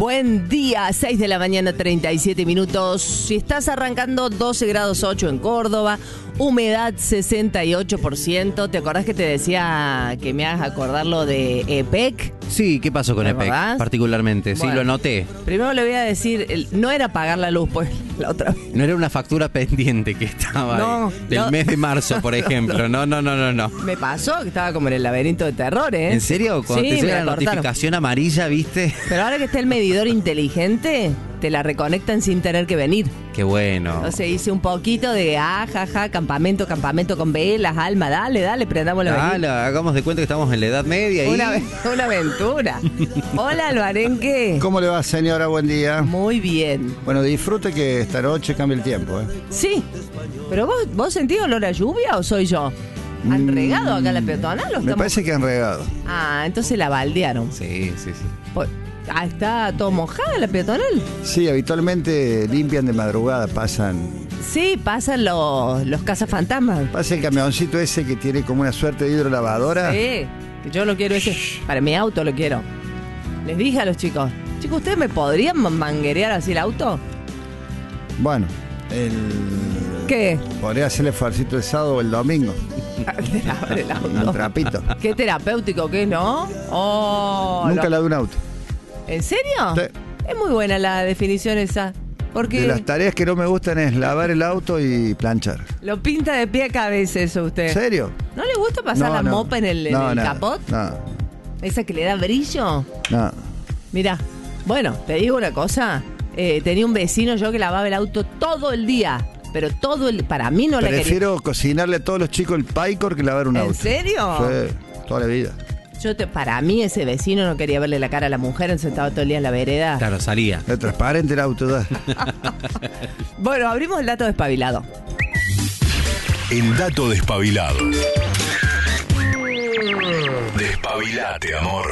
Buen día, 6 de la mañana, 37 minutos. Si estás arrancando 12 grados 8 en Córdoba, humedad 68%. ¿Te acordás que te decía que me hagas acordar lo de EPEC? Sí, ¿qué pasó con EPEC particularmente? Bueno, sí, lo anoté. Primero le voy a decir, no era pagar la luz, pues la otra vez. No era una factura pendiente que estaba ahí, del mes de marzo, por ejemplo. No. Me pasó que estaba como en el laberinto de terror, ¿eh? ¿En serio? Cuando te llega la notificación amarilla, ¿viste? Pero ahora que está el medidor inteligente, te la reconectan sin tener que venir. Qué bueno. Entonces hice un poquito de campamento con velas, alma, dale, prendamos la velita. Dale, hagamos de cuenta que estamos en la Edad Media. Una aventura. Hola, Alvarenque. ¿Cómo le va, señora? Buen día. Muy bien. Bueno, disfrute que esta noche cambia el tiempo, ¿eh? Sí, pero ¿vos sentís olor a lluvia o soy yo? ¿Han regado acá la peatonal? Me parece que han regado. Ah, entonces la baldearon. Sí. ¿Está todo mojada la peatonal? Sí, habitualmente limpian de madrugada, pasan. Sí, pasan los cazafantasmas. Pasa el camioncito ese que tiene como una suerte de hidrolavadora. Sí, que yo lo quiero ese. Para mi auto lo quiero. Les dije a los chicos, ¿ustedes me podrían manguerear así el auto? Bueno, ¿Qué? podría hacer el esfuercito el sábado o el domingo. El auto. Un trapito. Qué terapéutico que es, ¿no? Oh, Nunca la de un auto. ¿En serio? Sí. Es muy buena la definición esa. Porque De las tareas que no me gustan es lavar el auto y planchar. lo pinta de pie a cabeza eso usted. ¿En serio? ¿No le gusta pasar la mopa en el capot? No. ¿Esa que le da brillo? No. Mirá, bueno, te digo una cosa. Tenía un vecino yo que lavaba el auto todo el día. Pero para mí no la quería. Prefiero cocinarle a todos los chicos el Picor que lavar un auto. ¿En serio? Sí, toda la vida. Para mí ese vecino no quería verle la cara a la mujer sentado todo el día en la vereda. Claro, salía. Es transparente el auto, da. Bueno, abrimos el dato despabilado. El dato despabilado. Despabilate, amor.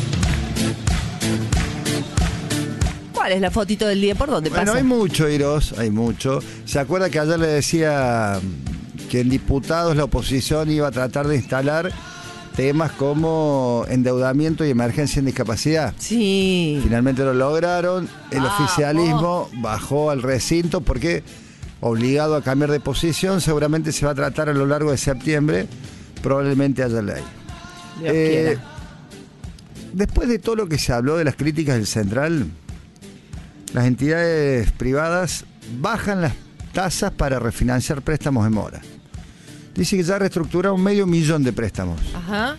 ¿Cuál es la fotito del día? ¿Por dónde pasa? Bueno, hay mucho, Iros, hay mucho. ¿Se acuerda que ayer le decía que en diputados la oposición iba a tratar de instalar temas como endeudamiento y emergencia en discapacidad? Sí. Finalmente lo lograron. El oficialismo bajó al recinto porque, obligado a cambiar de posición, seguramente se va a tratar a lo largo de septiembre. Probablemente haya ley. Dios quiera. Después de todo lo que se habló de las críticas del Central, las entidades privadas bajan las tasas para refinanciar préstamos en mora. Dice que ya reestructuraron 500.000 de préstamos. Ajá.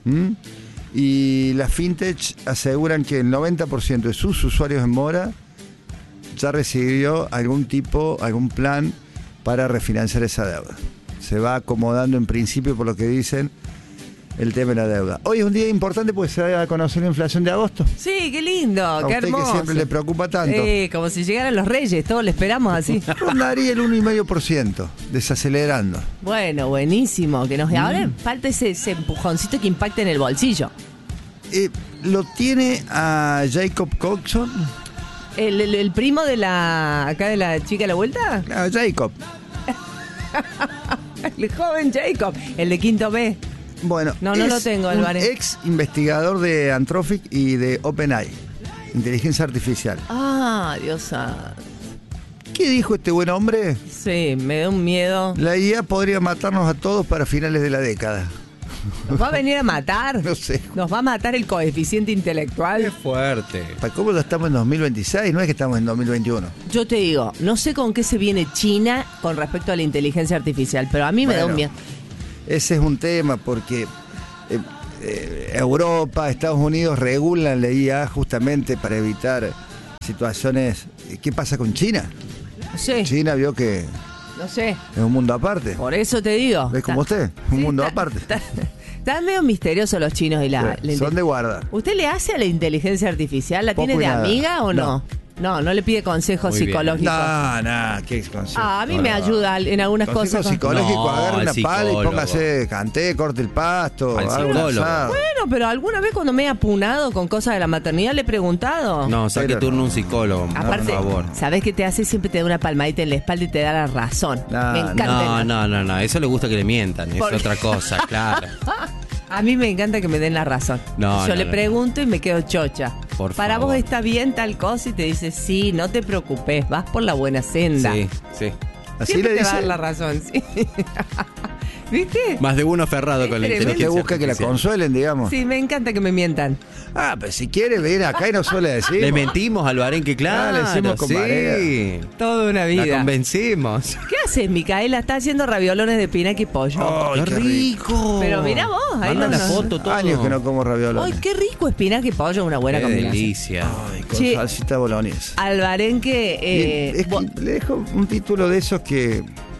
Y las fintech aseguran que el 90% de sus usuarios en mora ya recibió algún plan para refinanciar esa deuda. Se va acomodando en principio, por lo que dicen, el tema de la deuda. Hoy es un día importante porque se va a conocer la inflación de agosto. Sí, qué lindo, A qué usted hermoso. que siempre le preocupa tanto. Como si llegaran los reyes, todos le esperamos así. Rondaría el 1,5%, desacelerando. Bueno, buenísimo. Que ahora falta ese empujoncito que impacte en el bolsillo. Lo tiene a Jacob Coxon. ¿El primo de la chica de la vuelta? A Jacob. El joven Jacob, el de quinto B. Bueno, no lo tengo, Álvarez. Ex investigador de Anthropic y de OpenAI, inteligencia artificial. Dios santo. ¿Qué dijo este buen hombre? Sí, me da un miedo. La IA podría matarnos a todos para finales de la década. ¿Nos va a venir a matar? No sé. ¿Nos va a matar el coeficiente intelectual? Qué fuerte. ¿Cómo ya estamos en 2026? No es que estamos en 2021. Yo te digo, no sé con qué se viene China con respecto a la inteligencia artificial, pero a mí me da un miedo. Ese es un tema porque Europa, Estados Unidos regulan la IA justamente para evitar situaciones. ¿Qué pasa con China? No sé. China vio que No sé. es un mundo aparte. Por eso te digo. ¿Ves como usted? Un mundo aparte. Están medio misteriosos los chinos y la Son de guarda. ¿Usted le hace a la inteligencia artificial? ¿La tiene de amiga o no? No le pide consejos psicológicos. No, ¿qué consejo? A mí me ayuda en algunas consejo cosas. Psicológico, agarre una pala y psicólogo. póngase, cante, corte el pasto, Al haga un psicólogo. asado. Bueno, pero alguna vez cuando me he apunado con cosas de la maternidad le he preguntado. No, saque Pero turno no. un psicólogo, Aparte, por favor. ¿sabés qué te hace? Siempre te da una palmadita en la espalda y te da la razón. No, me encanta. No, eso le gusta que le mientan, es Porque- otra cosa, claro. A mí me encanta que me den la razón. No, Yo no, le no. pregunto y me quedo chocha. Por para favor. vos está bien tal cosa y te dice, sí, no te preocupes, vas por la buena senda. Sí, sí. Así Siempre le te va a dice. dar la razón, sí. ¿Viste? Más de uno aferrado con la tremendo. Que inteligencia busca que la artificial. consuelen, digamos. Sí, me encanta que me mientan. Ah, pero si quiere venir acá y no suele decir. Le mentimos al Barenque, claro. Ah, le decimos con sí. Varela. Toda una La vida. convencimos. ¿Qué haces, Micaela? Está haciendo raviolones de espinaca y pollo. Ay, ¡Qué rico! Pero mira vos, ahí Manda no- una foto, todo. Años que no como ravioles. Ay, qué rico espinaca y pollo, una buena Qué combinación. delicia. Ay, con Che. salsita boloñesa. Al Barenque, Es que le dejo un título de esos que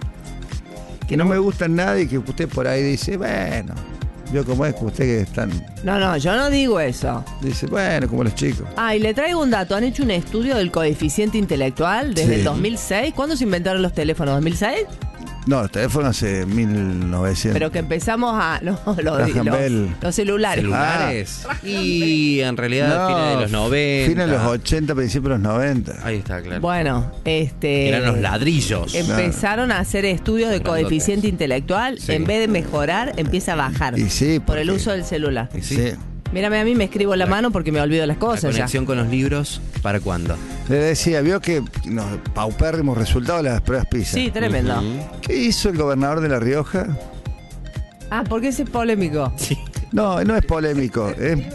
no me gustan nada y que usted por ahí dice, bueno, yo como es que usted que están, no, yo no digo eso. dice, bueno, como los chicos. Ah, y le traigo un dato. Han hecho un estudio del coeficiente intelectual desde Sí. el 2006. ¿Cuándo se inventaron los teléfonos? ¿2006? No, los teléfonos hace 1900. Pero que empezamos a... No, Graham Bell. los celulares. ¿Celulares? Y en realidad, fines de los 90. Fines de los 80, principios de los 90. Ahí está, claro. Bueno, Eran los ladrillos. empezaron a hacer estudios de Grandotes. coeficiente intelectual. Sí. En vez de mejorar, empieza a bajar. Y sí, por el porque- uso del celular. Y Sí. sí. Mírame a mí, me escribo la mano porque me olvido las La cosas ya. conexión con los libros, ¿para cuándo? Le decía, vio que nos paupérrimos resultados de las pruebas PISA. Sí, tremendo. Ujú. ¿Qué hizo el gobernador de La Rioja? Ah, ¿por qué ese es polémico? Sí. No, no es polémico.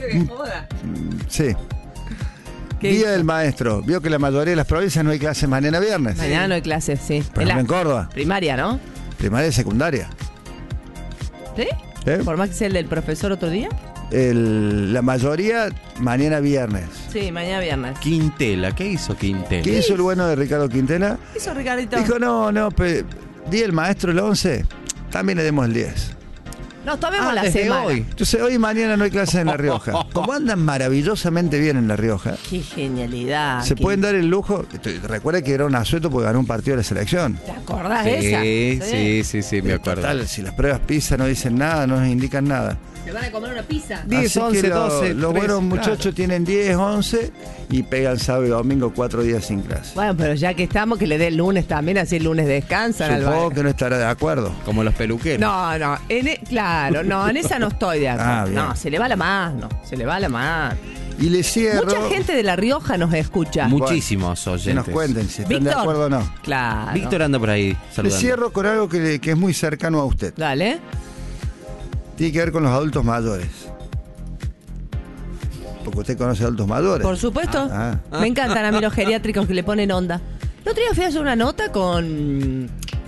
Sí. ¿Qué Día hizo? del maestro. Vio que la mayoría de las provincias no hay clases mañana viernes. Mañana no hay clases, sí. Por ejemplo, en Córdoba. Primaria, ¿no? Primaria y secundaria. ¿Sí? ¿Eh? ¿Por más que sea el del profesor otro día? La mayoría mañana viernes. Sí, mañana viernes. Quintela, ¿qué hizo Quintela? ¿Qué hizo el bueno de Ricardo Quintela? ¿Qué hizo Ricardito? Dijo, no, Día del maestro el 11, también le demos el 10. No, tomemos la desde semana. hoy. Entonces hoy y mañana no hay clases en La Rioja. Como andan maravillosamente bien en La Rioja, Qué genialidad. se qué- pueden dar el lujo. Recuerda que era un asueto porque ganó un partido de la selección. ¿Te acordás de esa? Sí, me acuerdo. Total, si las pruebas PISA no dicen nada, no nos indican nada. ¿Se van a comer una pizza? 10, Así 11, que 12, los 13, buenos muchachos claro. tienen 10, 11 y pegan sábado y domingo 4 días sin clase. Bueno, pero ya que estamos, que le dé el lunes también, así el lunes descansan. Supongo Álvaro. que no estará de acuerdo. Como los peluqueros. No, claro, no, en esa no estoy de acuerdo. Ah, bien. No, se le va la mano, se le va la mano. Y le cierro. Mucha gente de La Rioja nos escucha. Muchísimos oyentes. Que nos cuenten si están de Víctor. acuerdo o no. Claro. Víctor anda por ahí Le saludando. cierro con algo que es muy cercano a usted. Dale. Tiene que ver con los adultos mayores. Porque usted conoce adultos mayores. Por supuesto. Ah. Me encantan a mí los geriátricos que le ponen onda. El otro día fui a hacer una nota con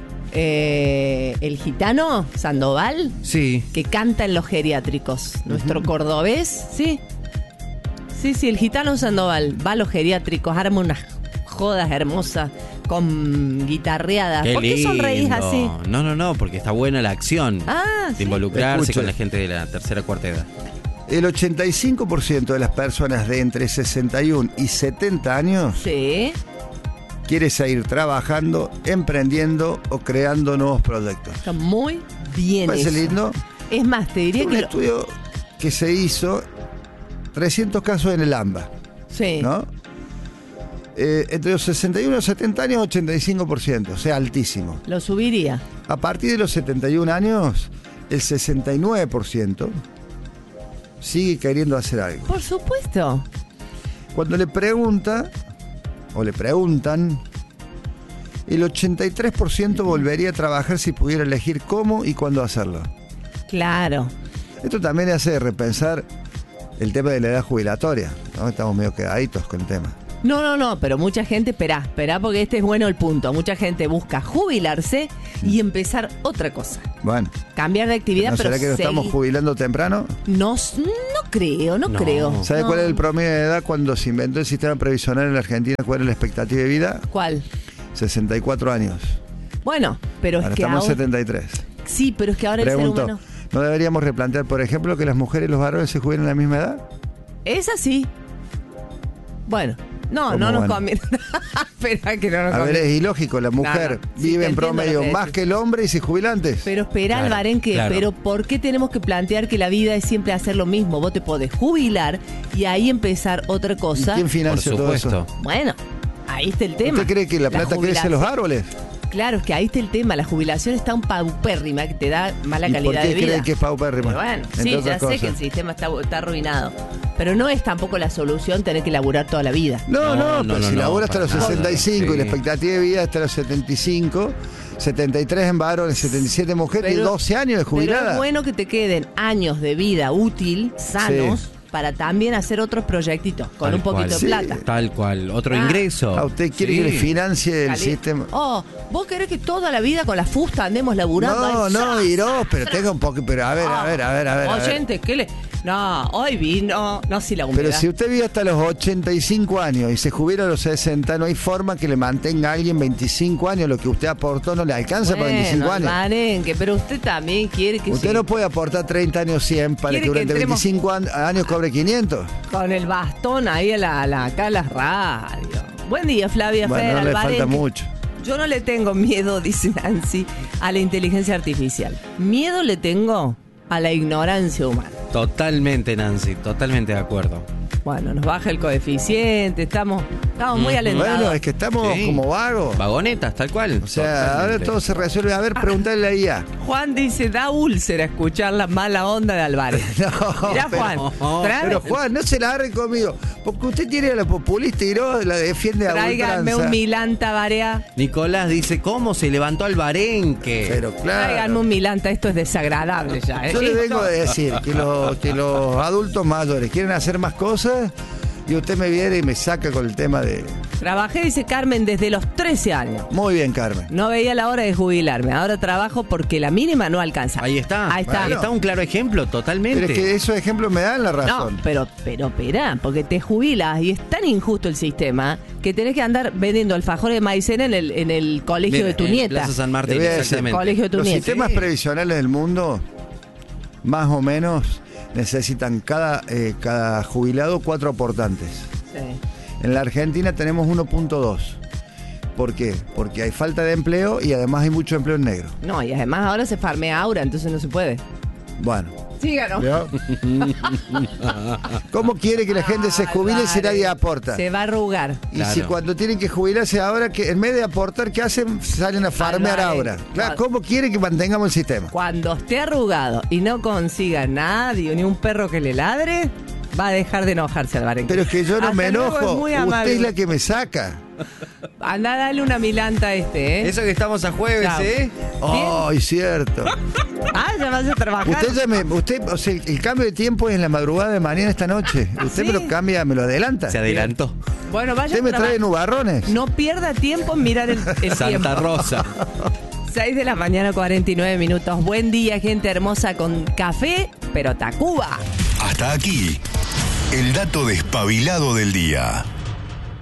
el gitano Sandoval, Sí. que canta en los geriátricos. Nuestro cordobés, sí. Sí, el gitano Sandoval va a los geriátricos, arma unas jodas hermosas con guitarreadas. Qué ¿Por qué sonreís lindo. así? No, porque está buena la acción. Ah, de sí. involucrarse Escuche. con la gente de la tercera cuarta edad. El 85% de las personas de entre 61 y 70 años Sí. quiere seguir trabajando, emprendiendo o creando nuevos proyectos. Está muy bien ¿Parece eso. lindo? Es más, te diría Un que... estudio que se hizo, 300 casos en el AMBA, Sí. ¿no? Entre los 61 y los 70 años, 85%, o sea, altísimo. Lo subiría. A partir de los 71 años, el 69% sigue queriendo hacer algo. Por supuesto. Cuando le pregunta, o le preguntan, el 83% volvería a trabajar si pudiera elegir cómo y cuándo hacerlo. Claro. Esto también hace repensar el tema de la edad jubilatoria, ¿no? Estamos medio quedaditos con el tema. No, pero mucha gente, esperá porque este es bueno el punto. Mucha gente busca jubilarse y empezar otra cosa. Bueno, Cambiar de actividad, ¿no pero será que nos estamos seguir. jubilando temprano? No creo. No. ¿Sabe No. cuál es el promedio de edad cuando se inventó el sistema previsional en la Argentina? ¿Cuál es la expectativa de vida? ¿Cuál? 64 años. Bueno, pero Ahora es que estamos en ahora... 73. Sí, pero es que ahora el ser Pregunto, humano... ¿no deberíamos replantear, por ejemplo, que las mujeres y los varones se jubilen a la misma edad? Es así. Bueno, no ¿Cómo nos bueno? conviene. Espera que no nos A ver, conviene. es ilógico, la mujer No. Sí, vive te en entiendo promedio lo que más decís. que el hombre y se jubila antes. Pero espera, Claro, Alvarenque, claro. pero ¿por qué tenemos que plantear que la vida es siempre hacer lo mismo? Vos te podés jubilar y ahí empezar otra ¿Y cosa. quién Por financia todo eso? supuesto. Bueno, ahí está el tema. ¿Usted cree que la plata crece en los árboles? Claro, es que ahí está el tema. La jubilación está un paupérrima que te da mala ¿Y por calidad qué de vida. cree que es paupérrima? Pero bueno, Entre sí, ya otras sé cosas. que el sistema está arruinado. Pero no es tampoco la solución tener que laburar toda la vida. No, pero si labura hasta los para nada. 65 y la Sí. expectativa de vida hasta los 75, 73 en varones, 77 en mujeres y 12 años de Pero jubilada. es bueno que te queden años de vida útil, sanos, Sí. para también hacer otros proyectitos con Tal un poquito cual. de plata. Tal cual. Otro Ah. ingreso. ¿A usted quiere Sí. que le financie el Cali- sistema? Oh, ¿vos querés que toda la vida con la fusta andemos laburando? No, Ahí, Iró, pero tenga un poco, pero a ver. Oyente, ¿qué le...? No, hoy vino... No, si la humedad. Pero si usted vive hasta los 85 años y se jubila a los 60, no hay forma que le mantenga a alguien 25 años. Lo que usted aportó no le alcanza para 25 años. Marenque, pero usted también quiere que Usted sí, no puede aportar 30 años 100 para ¿Quiere que que durante entremos- 25 años cobre 500. con el bastón ahí acá a las radios. Buen día, Flavia Bueno, Fer, no le Alvarenque. falta mucho. Yo no le tengo miedo, dice Nancy, a la inteligencia artificial. Miedo le tengo a la ignorancia humana. Totalmente, Nancy. Totalmente de acuerdo. Bueno, nos baja el coeficiente, estamos muy alentados. Bueno, es que estamos Sí. como vagos. Vagonetas, tal cual. O sea, ahora todo se resuelve. A ver, preguntarle a IA. Juan dice, da úlcera escuchar la mala onda de Álvarez. No, Mirá, pero- Juan, Pero Juan, no se la agarre conmigo. Porque usted tiene a la populista y no la defiende a tráiganme ultranza. un Milanta Barea. Nicolás dice, ¿cómo se levantó Alvarenque? Pero Tráiganme claro. un Milanta, esto es desagradable ya. Yo le Esto- vengo a decir que los adultos mayores quieren hacer más cosas y usted me viene y me saca con el tema de... Trabajé, dice Carmen, desde los 13 años. Muy bien, Carmen. No veía la hora de jubilarme. Ahora trabajo porque la mínima no alcanza. Ahí está. Ahí está. Ahí está un claro ejemplo, totalmente. Pero es que esos ejemplos me dan la No, razón. pero espera, porque te jubilas y es tan injusto el sistema que tenés que andar vendiendo alfajores de maicena en el colegio Mira, de tu en nieta. Plaza San Martín, Te voy a decir, exactamente. Colegio de tu Los nieta. sistemas previsionales del mundo, más o menos, necesitan cada jubilado 4 aportantes. Sí. En la Argentina tenemos 1.2. ¿Por qué? Porque hay falta de empleo y además hay mucho empleo en negro. No, y además ahora se farmea Aura, entonces no se puede. Bueno. Síganos. ¿vio? ¿Cómo quiere que la gente se jubile si nadie aporta? Se va a arrugar. Y Claro. si cuando tienen que jubilarse ahora, que en vez de aportar, ¿qué hacen? Salen a farmear Álvarez. ahora. Claro, ¿cómo quiere que mantengamos el sistema? Cuando esté arrugado y no consiga nadie, ni un perro que le ladre, va a dejar de enojarse Álvarez. Pero es que yo no Hasta me luego, enojo. es muy Usted amable. es la que me saca. Anda, dale una milanta a este, ¿eh? Eso que estamos a jueves, Chao. ¿eh? Ay, cierto. Ah, ya vas a trabajar. O sea, el cambio de tiempo es en la madrugada de mañana esta noche. Usted ¿Sí? me lo cambia, me lo adelanta. Se adelantó. Bueno, vaya Usted a me trabajar. trae nubarrones. No pierda tiempo en mirar el tiempo. Santa Rosa. 6 de la mañana, 49 minutos. Buen día, gente hermosa con café, pero Tacuba. Hasta aquí, el dato despabilado del día.